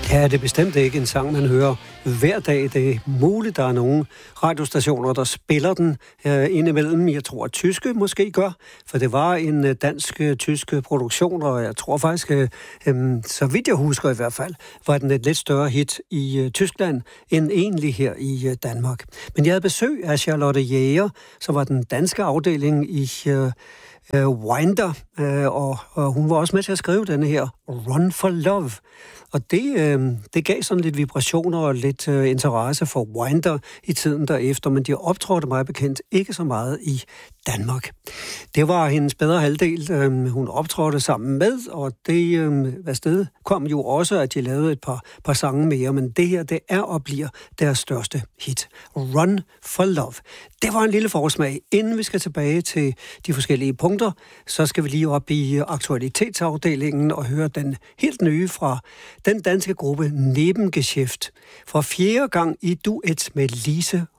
Ja, det er bestemt ikke en sang, man hører hver dag. Det er muligt, der er nogle radiostationer, der spiller den indimellem. Jeg tror, at tyske måske gør, for det var en dansk-tysk produktion, og jeg tror faktisk, så vidt jeg husker i hvert fald, var den et lidt større hit i Tyskland end egentlig her i Danmark. Men jeg havde besøg af Charlotte Jæger, som var den danske afdeling i Winder, og hun var også med til at skrive denne her Run for Love. Og det gav sådan lidt vibrationer og lidt interesse for Winder i tiden derefter, men de optrådte mig bekendt ikke så meget i Danmark. Det var hendes bedre halvdel, hun optrådte sammen med, og det kom jo også, at de lavede et par sange mere, men det her, det er og bliver deres største hit. Run for Love. Det var en lille forsmag. Inden vi skal tilbage til de forskellige punkter, så skal vi lige op i aktualitetsafdelingen og høre den helt nye fra den danske gruppe Nebengeschäft. For 4. gang i duet med Lise